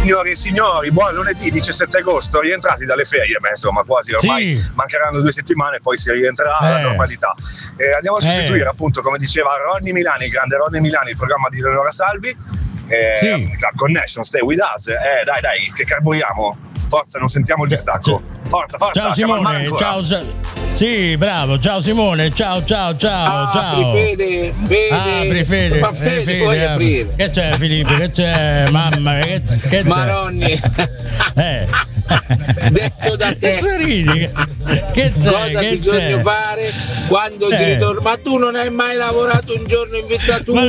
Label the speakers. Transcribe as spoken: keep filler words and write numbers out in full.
Speaker 1: Signori e signori, buon lunedì diciassette agosto, rientrati dalle ferie, beh insomma quasi ormai
Speaker 2: Sì.
Speaker 1: mancheranno due settimane, poi si rientrerà alla
Speaker 2: Eh.
Speaker 1: normalità. Eh, andiamo a sostituire
Speaker 2: Eh.
Speaker 1: appunto, come diceva Ronny Milani, il grande Ronny Milani, il programma di Eleonora Salvi. Eh,
Speaker 2: Sì.
Speaker 1: la Connection, stay with us. Eh dai dai, che carburiamo. Forza, non sentiamo il distacco. Forza, forza,
Speaker 2: Ciao
Speaker 1: siamo al mare
Speaker 2: Simone,
Speaker 1: ancora.
Speaker 2: ciao. Sa- Sì, bravo, ciao Simone, ciao ciao ciao
Speaker 3: Ah,
Speaker 2: ciao.
Speaker 3: apri Fede, Fede.
Speaker 2: Apri Fede,
Speaker 3: Ma
Speaker 2: eh,
Speaker 3: Fede,
Speaker 2: Fede,
Speaker 3: puoi
Speaker 2: apri.
Speaker 3: aprire.
Speaker 2: Che c'è Filippo? Che c'è mamma? Che c'è? Che c'è?
Speaker 3: Maronni.
Speaker 2: Eh.
Speaker 3: Detto da te.
Speaker 2: Che ridi? Che c'è?
Speaker 3: Cosa
Speaker 2: Che
Speaker 3: bisogna
Speaker 2: c'è?
Speaker 3: fare quando si
Speaker 2: Eh.
Speaker 3: ritorna? Ma tu non hai mai lavorato un giorno in vita tua?
Speaker 2: Ma